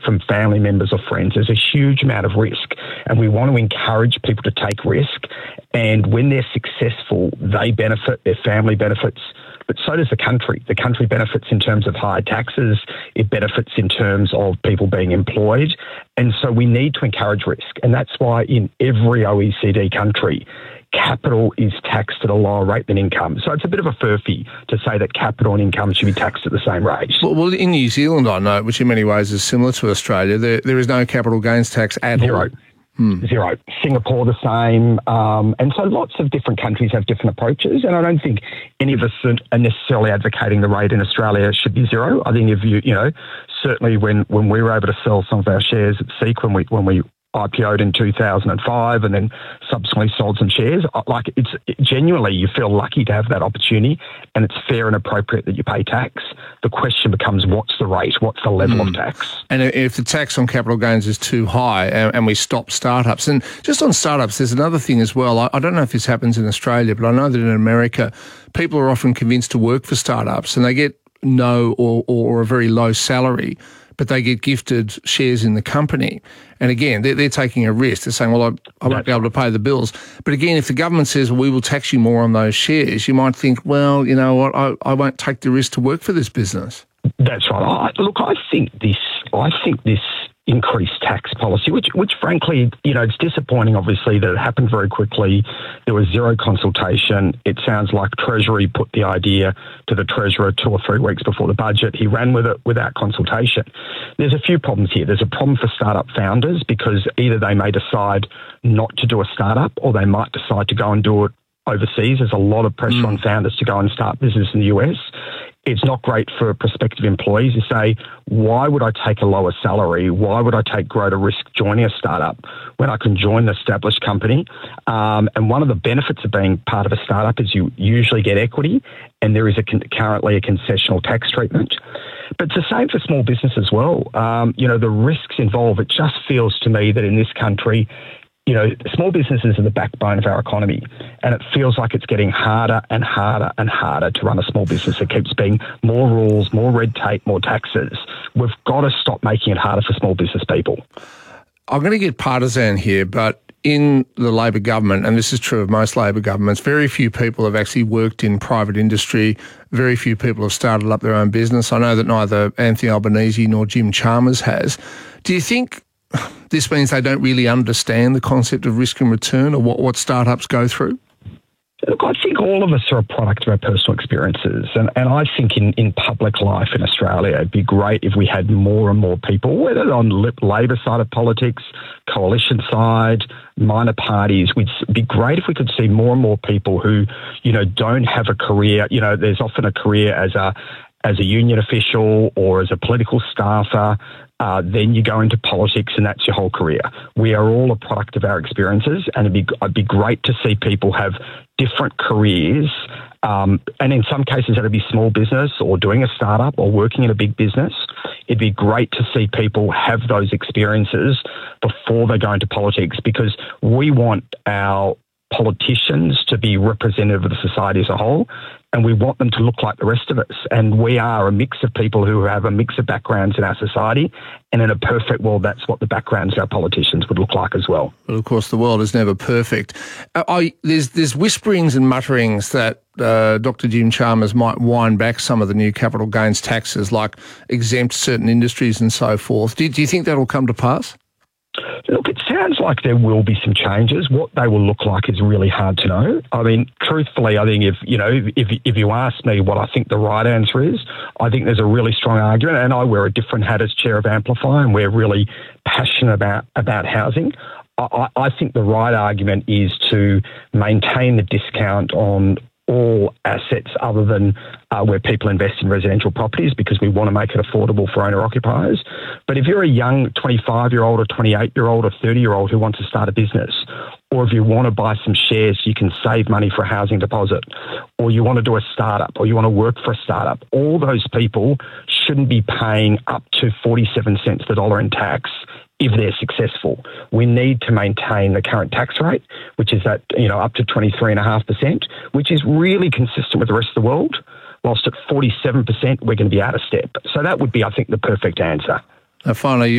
from family members or friends. There's a huge amount of risk, and we want to encourage people to take risk. And when they're successful, they benefit, their family benefits, but so does the country. The country benefits in terms of higher taxes. It benefits in terms of people being employed. And so we need to encourage risk. And that's why in every OECD country, capital is taxed at a lower rate than income. So it's a bit of a furphy to say that capital and income should be taxed at the same rate. Well, in New Zealand, I know, which in many ways is similar to Australia, there is no capital gains tax at Zero. all. Zero. Singapore the same. And so lots of different countries have different approaches. And I don't think any of us are necessarily advocating the rate in Australia should be zero. I think if certainly when we were able to sell some of our shares at Seek, when we IPO'd in 2005 and then subsequently sold some shares. It's genuinely, you feel lucky to have that opportunity, and it's fair and appropriate that you pay tax. The question becomes, what's the rate? What's the level of tax? And if the tax on capital gains is too high and we stop startups, and just on startups, there's another thing as well. I don't know if this happens in Australia, but I know that in America, people are often convinced to work for startups and they get no or a very low salary, but they get gifted shares in the company. And again, they're taking a risk. They're saying, well, I won't be able to pay the bills. But again, if the government says, well, we will tax you more on those shares, you might think, well, you know what, I won't take the risk to work for this business. That's right. I think this increased tax policy, which frankly, it's disappointing, obviously, that it happened very quickly. There was zero consultation. It sounds like Treasury put the idea to the Treasurer 2 or 3 weeks before the budget. He ran with it without consultation. There's a few problems here. There's a problem for startup founders because either they may decide not to do a startup or they might decide to go and do it overseas. There's a lot of pressure on founders to go and start business in the US. It's not great for prospective employees to say, why would I take a lower salary? Why would I take greater risk joining a startup when I can join an established company? And one of the benefits of being part of a startup is you usually get equity, and there is currently a concessional tax treatment. But it's the same for small business as well. The risks involved, it just feels to me that in this country, small businesses are the backbone of our economy, and it feels like it's getting harder and harder and harder to run a small business. It keeps being more rules, more red tape, more taxes. We've got to stop making it harder for small business people. I'm going to get partisan here, but in the Labor government, and this is true of most Labor governments, very few people have actually worked in private industry. Very few people have started up their own business. I know that neither Anthony Albanese nor Jim Chalmers has. Do you think this means they don't really understand the concept of risk and return or what startups go through? Look, I think all of us are a product of our personal experiences. And I think in public life in Australia, it'd be great if we had more and more people, whether on the Labor side of politics, coalition side, minor parties. It'd be great if we could see more and more people who, don't have a career. There's often a career as a union official or as a political staffer. Then you go into politics and that's your whole career. We are all a product of our experiences, and it'd be great to see people have different careers. And in some cases, that'd be small business or doing a startup or working in a big business. It'd be great to see people have those experiences before they go into politics, because we want our politicians to be representative of the society as a whole, and we want them to look like the rest of us. And we are a mix of people who have a mix of backgrounds in our society, and in a perfect world, that's what the backgrounds of our politicians would look like as well. Well, of course, the world is never perfect. There's whisperings and mutterings that Dr. Jim Chalmers might wind back some of the new capital gains taxes, like exempt certain industries and so forth. Do you think that will come to pass? Look, it sounds like there will be some changes. What they will look like is really hard to know. I mean, truthfully, I think if you ask me what I think the right answer is, I think there's a really strong argument, and I wear a different hat as chair of Amplify, and we're really passionate about housing. I think the right argument is to maintain the discount on all assets other than where people invest in residential properties, because we want to make it affordable for owner-occupiers. But if you're a young 25-year-old or 28-year-old or 30-year-old who wants to start a business, or if you want to buy some shares so you can save money for a housing deposit, or you want to do a startup, or you want to work for a startup, all those people shouldn't be paying up to 47 cents the dollar in tax if they're successful. We need to maintain the current tax rate, which is at up to 23.5%, which is really consistent with the rest of the world. Whilst at 47%, we're going to be out of step. So that would be, I think, the perfect answer. Finally,